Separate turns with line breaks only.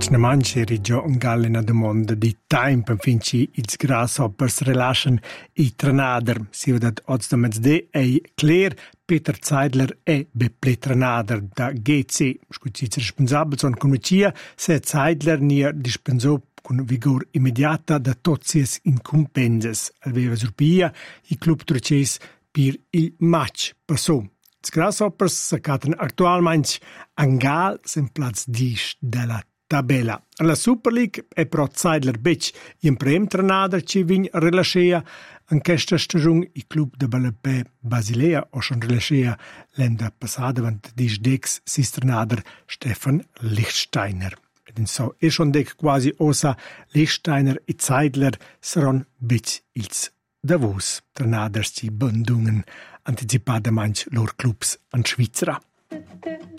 Atgnamanch eri già un gallina domanda di time finci ils grasshoppers relaschen i trenader. Si vedat oz da mezzde ei Claire, Peter Zeidler e Beple trenader da GC. Scuziz responsabel son comicia, se Zeidler nia dispensò con vigor immediata da totsies incumbenses. Aveva surpia i club truces per il match passò. Els grasshoppers s'accatan actualmein an gal sen plaz 10 della tabella. La Super League è pro Zeidler bec in prem trenader ci vin relaschea an questa stagione i club de Balapè Basilea o schon relaschea l'enda passada vant disdex sis trenader Stefan Lichtsteiner. Ed in so è schon dec quasi osa Lichtsteiner e Zeidler saron bec ils Davos trenaders ci bandungen anticipadamaing lor clubs an Svizra.